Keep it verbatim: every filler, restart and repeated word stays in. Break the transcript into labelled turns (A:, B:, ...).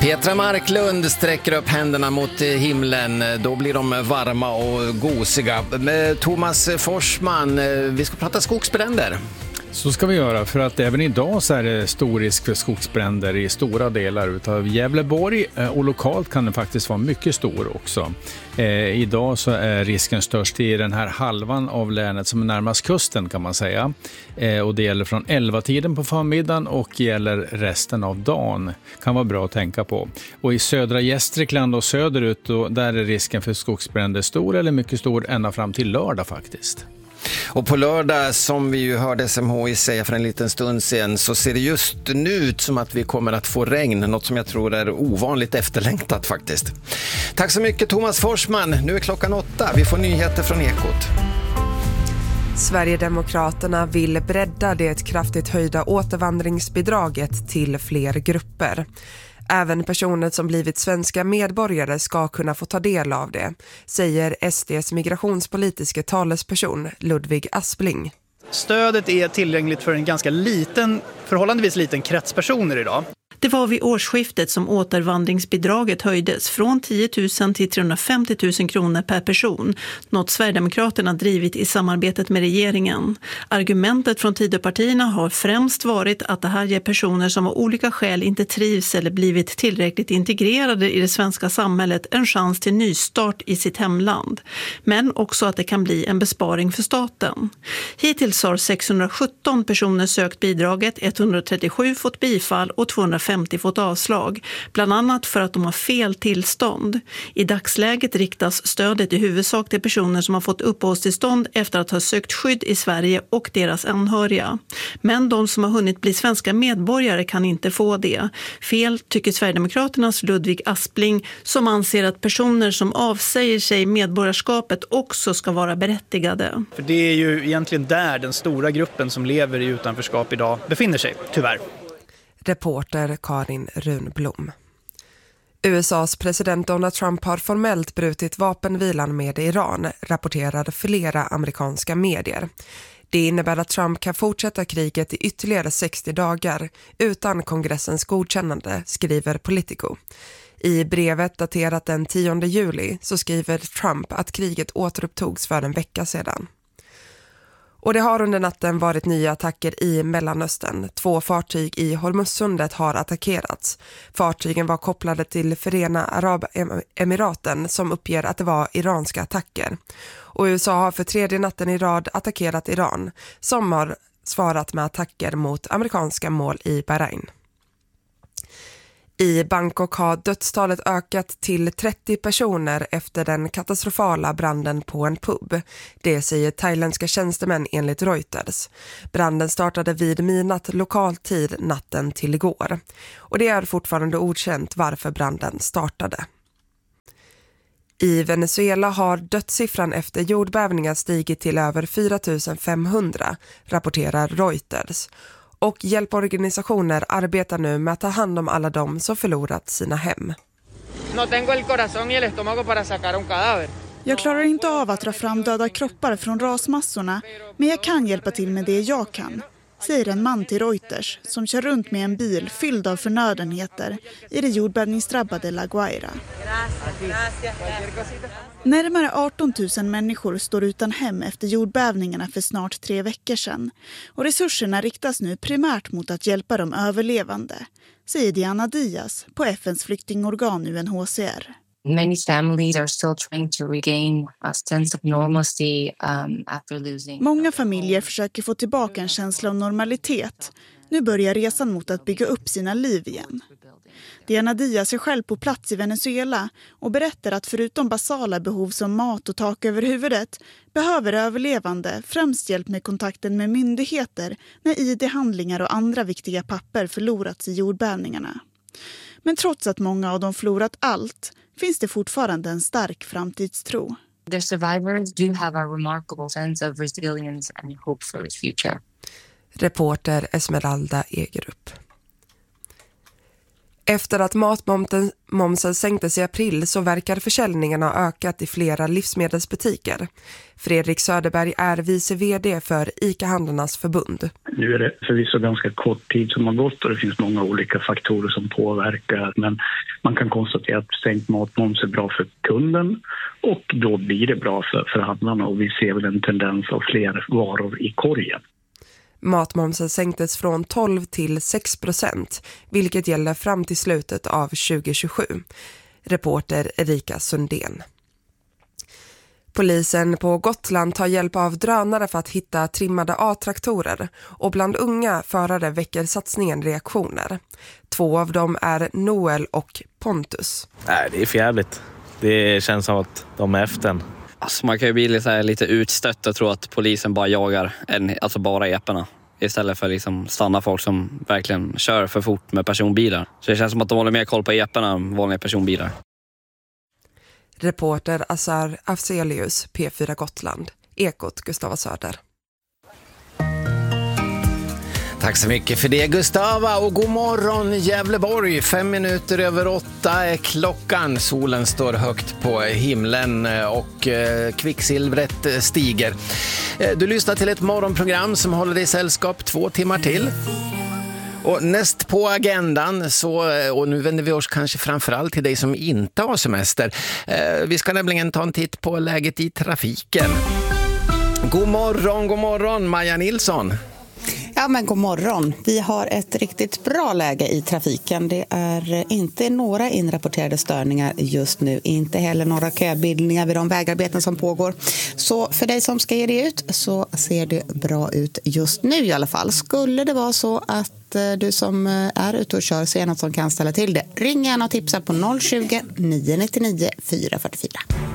A: Petra Marklund sträcker upp händerna mot himlen. Då blir de varma och gosiga. Thomas Forsman, vi ska prata skogsbränder.
B: Så ska vi göra, för att även idag så är det stor risk för skogsbränder i stora delar av Gävleborg, och lokalt kan det faktiskt vara mycket stor också. Eh, idag så är risken störst i den här halvan av länet som är närmast kusten, kan man säga. Eh, och det gäller från elva tiden på förmiddagen och gäller resten av dagen. Kan vara bra att tänka på. Och i södra Gästrikland och söderut, då, där är risken för skogsbränder stor eller mycket stor ända fram till lördag faktiskt.
A: Och på lördag, som vi ju hörde S M H I säga för en liten stund sedan, så ser det just nu ut som att vi kommer att få regn. Något som jag tror är ovanligt efterlängtat faktiskt. Tack så mycket Thomas Forsman. Nu är klockan åtta. Vi får nyheter från Ekot.
C: Sverigedemokraterna vill bredda det kraftigt höjda återvandringsbidraget till fler grupper. Även personer som blivit svenska medborgare ska kunna få ta del av det, säger S D:s migrationspolitiska talesperson Ludvig Aspling.
D: Stödet är tillgängligt för en ganska liten, förhållandevis liten krets personer idag.
E: Det var vid årsskiftet som återvandringsbidraget höjdes från tio tusen till trehundrafemtio tusen kronor per person, något Sverigedemokraterna drivit i samarbetet med regeringen. Argumentet från Tidöpartierna har främst varit att det här ger personer som av olika skäl inte trivs eller blivit tillräckligt integrerade i det svenska samhället en chans till nystart i sitt hemland. Men också att det kan bli en besparing för staten. Hittills har sexhundrasjutton personer sökt bidraget, etthundratrettiosju fått bifall och tvåhundrafemtio fått avslag, bland annat för att de har fel tillstånd. I dagsläget riktas stödet i huvudsak till personer som har fått uppehållstillstånd efter att ha sökt skydd i Sverige och deras anhöriga. Men de som har hunnit bli svenska medborgare kan inte få det. Fel tycker Sverigedemokraternas Ludvig Aspling, som anser att personer som avsäger sig medborgarskapet också ska vara berättigade.
D: För det är ju egentligen där den stora gruppen som lever i utanförskap idag befinner sig, tyvärr.
C: Reporter Karin Runblom. U S A:s president Donald Trump har formellt brutit vapenvilan med Iran, rapporterar flera amerikanska medier. Det innebär att Trump kan fortsätta kriget i ytterligare sextio dagar utan kongressens godkännande, skriver Politico. I brevet daterat den tionde juli så skriver Trump att kriget återupptogs för en vecka sedan. Och det har under natten varit nya attacker i Mellanöstern. Två fartyg i Hormuzsundet har attackerats. Fartygen var kopplade till Förena Arabemiraten som uppger att det var iranska attacker. Och U S A har för tredje natten i rad attackerat Iran, som har svarat med attacker mot amerikanska mål i Bahrain. I Bangkok har dödstalet ökat till trettio personer efter den katastrofala branden på en pub. Det säger thailändska tjänstemän enligt Reuters. Branden startade vid midnatt lokal tid natten till igår. Och det är fortfarande okänt varför branden startade. I Venezuela har dödssiffran efter jordbävningar stigit till över fyra tusen femhundra, rapporterar Reuters. Och hjälporganisationer arbetar nu med att ta hand om alla de som förlorat sina hem.
F: Jag klarar inte av att dra fram döda kroppar från rasmassorna, men jag kan hjälpa till med det jag kan, säger en man till Reuters som kör runt med en bil fylld av förnödenheter i det jordbävningsdrabbade La Guaira. Närmare arton tusen människor står utan hem efter jordbävningarna för snart tre veckor sedan. Och resurserna riktas nu primärt mot att hjälpa de överlevande, säger Diana Diaz på F N:s flyktingorgan U N H C R.
G: Many families are still trying to regain a sense of normalcy um, after losing.
F: Många familjer försöker få tillbaka en känsla av normalitet. Nu börjar resan mot att bygga upp sina liv igen. Diana Diaz är själv på plats i Venezuela och berättar att förutom basala behov som mat och tak över huvudet behöver överlevande främst hjälp med kontakten med myndigheter när I D-handlingar och andra viktiga papper förlorats i jordbävningarna. Men trots att många av dem förlorat allt finns det fortfarande en stark framtidstro.
G: The survivors do have a remarkable sense of resilience and hope for the future.
C: Reporter Esmeralda Egerup. Efter att matmomsen sänktes i april så verkar försäljningen ha ökat i flera livsmedelsbutiker. Fredrik Söderberg är vice vd för ICA-handlarnas förbund.
H: Nu är det förvisso ganska kort tid som har gått och det finns många olika faktorer som påverkar. Men man kan konstatera att sänkt matmoms är bra för kunden och då blir det bra för, för handlarna och vi ser väl en tendens av fler varor i korgen.
C: Matmomsen sänktes från tolv till sex procent, vilket gäller fram till slutet av tjugo tjugosju. Reporter Erika Sundén. Polisen på Gotland tar hjälp av drönare för att hitta trimmade A-traktorer och bland unga förare väcker satsningen reaktioner. Två av dem är Noel och Pontus.
I: Nej, det är för jävligt. Det känns som att de är efter en.
J: Alltså man kan ju bli lite, lite utstött och tro att polisen bara jagar en, alltså bara eporna. Istället för att liksom stanna folk som verkligen kör för fort med personbilar. Så det känns som att de håller mer koll på eporna än vanliga personbilar.
C: Reporter Azar Afzelius, P fyra Gotland. Ekot, Gustava Söder.
A: Tack så mycket för det, Gustava, och god morgon Gävleborg. Fem minuter över åtta är klockan. Solen står högt på himlen och kvicksilvret stiger. Du lyssnar till ett morgonprogram som håller dig sällskap två timmar till. Och näst på agendan, så, och nu vänder vi oss kanske framförallt till dig som inte har semester. Vi ska nämligen ta en titt på läget i trafiken. God morgon, god morgon Maja Nilsson.
K: Ja, men god morgon. Vi har ett riktigt bra läge i trafiken. Det är inte några inrapporterade störningar just nu. Inte heller några köbildningar vid de vägarbeten som pågår. Så för dig som ska ge dig ut så ser det bra ut just nu i alla fall. Skulle det vara så att du som är ute och kör ser något som kan ställa till det, ring gärna och tipsa på noll tjugo, nio nio nio, fyra fyra fyra.